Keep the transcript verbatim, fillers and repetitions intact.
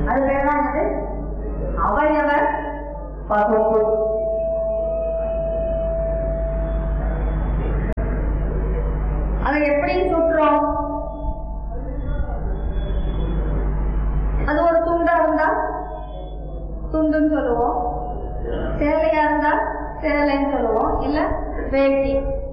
அது பேர் தான் என்னது? அவயவ பகுப்பு. அதை எப்படி சுற்றுறோம்? அது ஒரு துண்டா இருந்தா சொல்லுவோம், சேலையா இருந்தா சேலைன்னு சொல்லுவோம், இல்ல வேட்டி